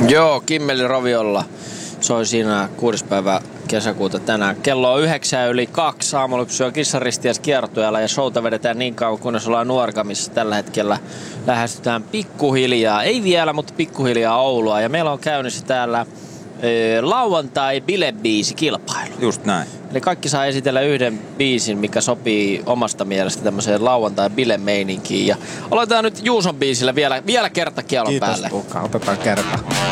Joo, Kimmeli Roviolla soi siinä 6. päivä kesäkuuta tänään. Kello on 1:09. Aamulypsyä Kissaristiäs kiertueella ja showta vedetään niin kauan, kunnes ollaan Nuorgamissa. Tällä hetkellä lähestytään pikkuhiljaa, ei vielä, mutta pikkuhiljaa Oulua. Ja meillä on käynnissä täällä lauantai bilebiisikilpailu. Just näin. Eli kaikki saa esitellä yhden biisin, mikä sopii omasta mielestä tämmöiseen lauantai bilemeininkiin. Ja aloitetaan nyt Juuson biisillä vielä kerta kielon päälle. Kiitos Tuukka, otetaan kerta.